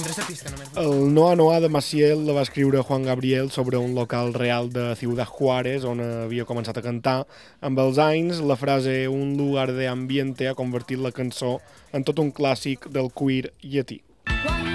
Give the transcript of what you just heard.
Tendré esa pista només. El Noa Noa de Maciel la va escriure Juan Gabriel sobre un local real de Ciudad Juárez on havia començat a cantar. Amb els anys, la frase «un lugar de ambiente» ha convertit la cançó en tot un clàssic del queer llatí. Quan